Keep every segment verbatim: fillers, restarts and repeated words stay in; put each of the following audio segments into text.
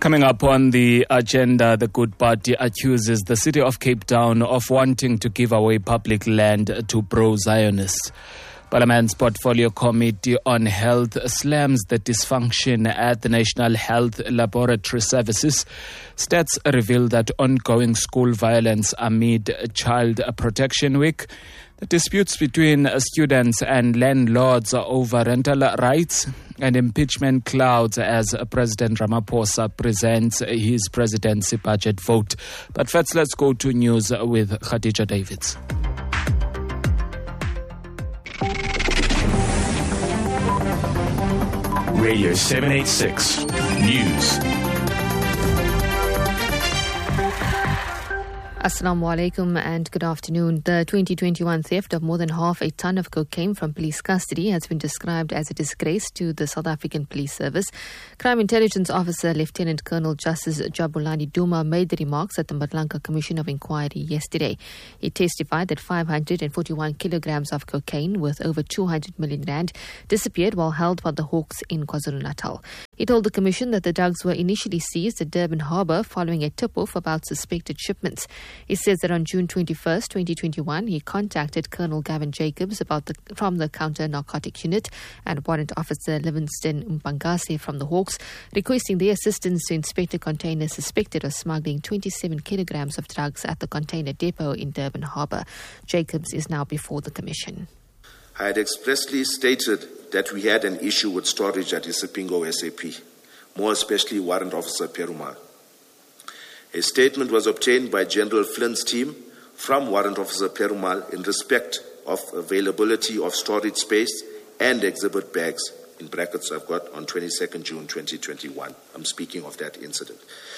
Coming up on the agenda, the Good Party accuses the city of Cape Town of wanting to give away public land to pro-Zionists. Parliament's Portfolio Committee on Health slams the dysfunction at the National Health Laboratory Services. Stats reveal that ongoing school violence amid Child Protection Week. The disputes between students and landlords over rental rights, and impeachment clouds as President Ramaphosa presents his presidency budget vote. But first, let's go to news with Khadija Davids. Radio seven eighty-six News. Assalamu alaikum and good afternoon. The twenty twenty-one theft of more than half a ton of cocaine from police custody has been described as a disgrace to the South African Police Service. Crime Intelligence Officer Lieutenant Colonel Justice Jabulani Duma made the remarks at the Madlanka Commission of Inquiry yesterday. He testified that five hundred forty-one kilograms of cocaine worth over two hundred million rand disappeared while held by the Hawks in KwaZulu-Natal. He told the Commission that the drugs were initially seized at Durban Harbour following a tip-off about suspected shipments. He says that on June twenty-first, twenty twenty-one, he contacted Colonel Gavin Jacobs about the, from the Counter-Narcotic Unit and Warrant Officer Livingston Mpangase from the Hawks, requesting their assistance to inspect a container suspected of smuggling twenty-seven kilograms of drugs at the container depot in Durban Harbour. Jacobs is now before the Commission. I had expressly stated that we had an issue with storage at Isipingo S A P, more especially Warrant Officer Perumal. A statement was obtained by General Flynn's team from Warrant Officer Perumal in respect of availability of storage space and exhibit bags, in brackets I've got, on twenty-second June twenty twenty-one. I'm speaking of that incident.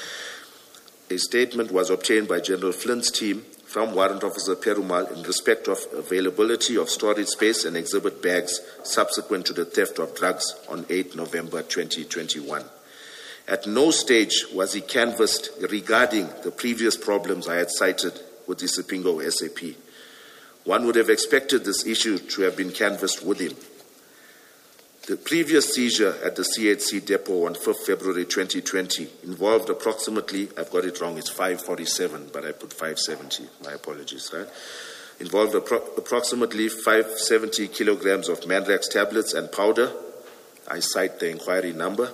A statement was obtained by General Flynn's team from Warrant Officer Perumal in respect of availability of storage space and exhibit bags subsequent to the theft of drugs on eighth November twenty twenty-one. At no stage was he canvassed regarding the previous problems I had cited with the Isipingo S A P. One would have expected this issue to have been canvassed with him. The previous seizure at the C H C depot on fifth February twenty twenty involved approximately, I've got it wrong, it's five forty-seven, but I put five seventy, my apologies, right? Involved appro- approximately five hundred seventy kilograms of Mandrax tablets and powder. I cite the inquiry number.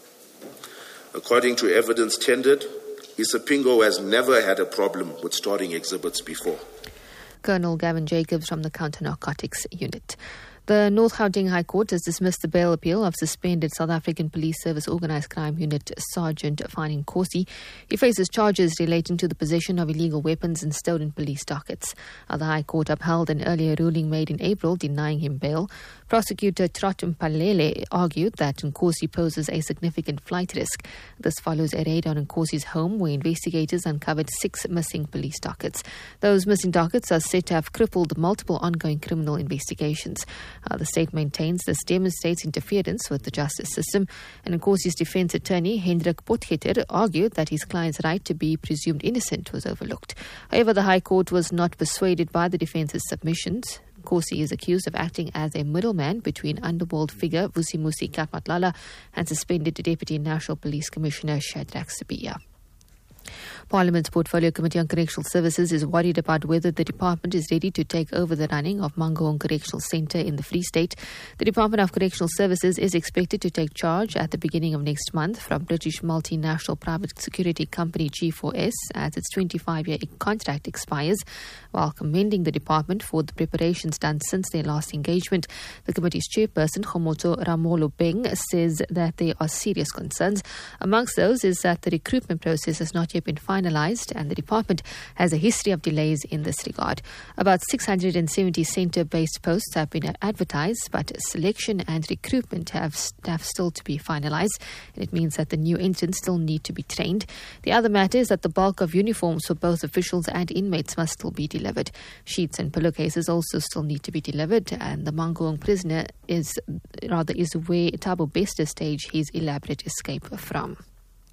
According to evidence tendered, Isipingo has never had a problem with storing exhibits before. Colonel Gavin Jacobs from the Counter-Narcotics Unit. The North Gauteng High Court has dismissed the bail appeal of suspended South African Police Service Organised Crime Unit Sergeant Fani Nkosi. He faces charges relating to the possession of illegal weapons and stolen police dockets. Uh, the High Court upheld an earlier ruling made in April denying him bail. Prosecutor Trot Mpalele argued that Nkosi poses a significant flight risk. This follows a raid on Nkosi's home where investigators uncovered six missing police dockets. Those missing dockets are said to have crippled multiple ongoing criminal investigations. Uh, the state maintains this demonstrates interference with the justice system, and Nkosi's defense attorney, Hendrik Potgieter, argued that his client's right to be presumed innocent was overlooked. However, the High Court was not persuaded by the defense's submissions. Nkosi is accused of acting as a middleman between underworld figure Vusimusi Katmatlala and suspended Deputy National Police Commissioner Shadrack Sibiya. Parliament's Portfolio Committee on Correctional Services is worried about whether the department is ready to take over the running of Mangaung Correctional Centre in the Free State. The Department of Correctional Services is expected to take charge at the beginning of next month from British multinational private security company G four S as its twenty-five-year contract expires. While commending the department for the preparations done since their last engagement, the committee's chairperson, Khomoto Ramolo Beng, says that there are serious concerns. Amongst those is that the recruitment process has not yet been finalised and the department has a history of delays in this regard. About six hundred seventy centre-based posts have been advertised, but selection and recruitment have, have still to be finalised, and it means that the new entrants still need to be trained. The other matter is that the bulk of uniforms for both officials and inmates must still be delivered. Sheets and pillowcases also still need to be delivered, and the Mangaung prisoner is rather is where Thabo Bester staged his elaborate escape from.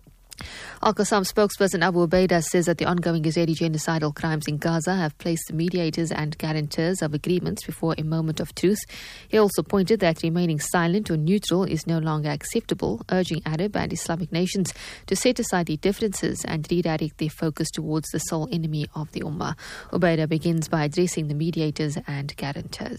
Al-Qassam spokesperson Abu Ubaidah says that the ongoing Israeli genocidal crimes in Gaza have placed the mediators and guarantors of agreements before a moment of truth. He also pointed that remaining silent or neutral is no longer acceptable, urging Arab and Islamic nations to set aside their differences and redirect their focus towards the sole enemy of the Ummah. Ubaidah begins by addressing the mediators and guarantors.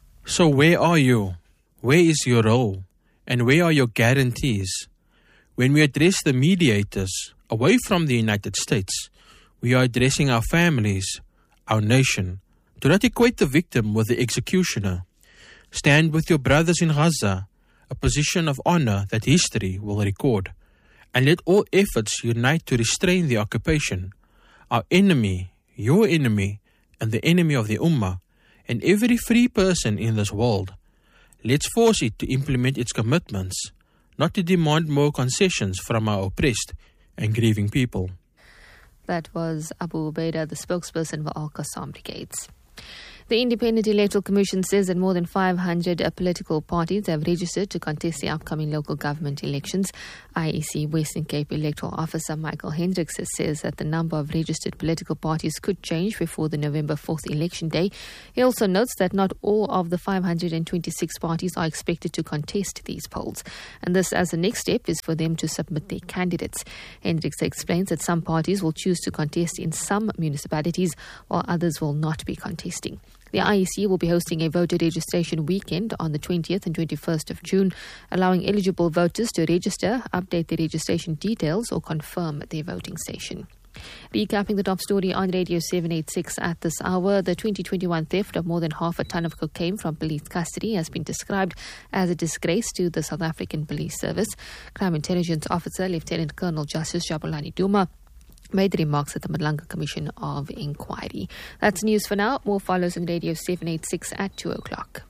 So where are you? Where is your role? And where are your guarantees? When we address the mediators away from the United States, we are addressing our families, our nation. Do not equate the victim with the executioner. Stand with your brothers in Gaza, a position of honor that history will record. And let all efforts unite to restrain the occupation. Our enemy, your enemy, and the enemy of the Ummah, and every free person in this world. Let's force it to implement its commitments, not to demand more concessions from our oppressed and grieving people. That was Abu Ubaidah, the spokesperson for Al-Qassam Brigades. The Independent Electoral Commission says that more than five hundred political parties have registered to contest the upcoming local government elections. I E C Western Cape Electoral Officer Michael Hendricks says that the number of registered political parties could change before the November fourth election day. He also notes that not all of the five hundred twenty-six parties are expected to contest these polls, and this, as the next step, is for them to submit their candidates. Hendricks explains that some parties will choose to contest in some municipalities, while others will not be contesting. The I E C will be hosting a voter registration weekend on the twentieth and twenty-first of June, allowing eligible voters to register, update their registration details, or confirm their voting station. Recapping the top story on Radio seven eighty-six at this hour, the twenty twenty-one theft of more than half a ton of cocaine from police custody has been described as a disgrace to the South African Police Service. Crime Intelligence Officer Lieutenant Colonel Justice Jabulani Duma made the remarks at the Madlanga Commission of Inquiry. That's news for now. More follows on Radio seven eighty-six at two o'clock.